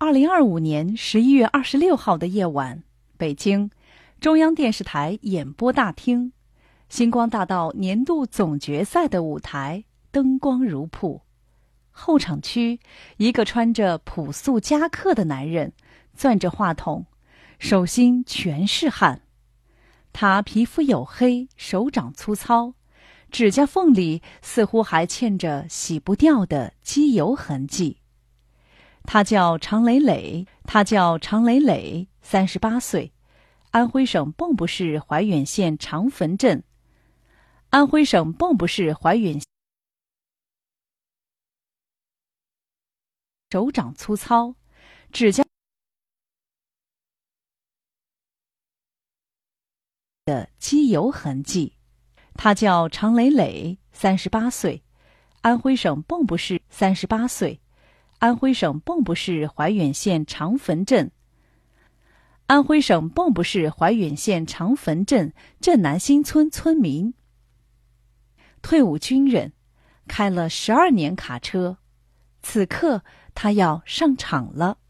2025年11月26号的夜晚，北京中央电视台演播大厅，星光大道年度总决赛的舞台灯光如瀑。后场区，一个穿着朴素夹克的男人攥着话筒，手心全是汗。他皮肤黝黑，手掌粗糙，指甲缝里似乎还嵌着洗不掉的机油痕迹。他叫常磊磊，38岁，安徽省蚌埠市怀远县长坟镇。手掌粗糙，指甲的机油痕迹。他叫常磊磊，38岁，安徽省蚌埠市38岁，安徽省蚌埠市怀远县长坟镇。镇南新村村民，退伍军人，开了12年卡车，此刻他要上场了。